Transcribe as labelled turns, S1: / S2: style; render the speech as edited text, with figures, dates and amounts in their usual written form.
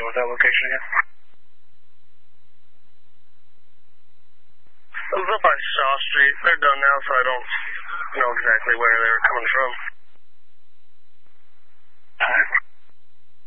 S1: was that location again?
S2: It was up on Shaw Street. They're done now, so I don't know exactly where they were coming from.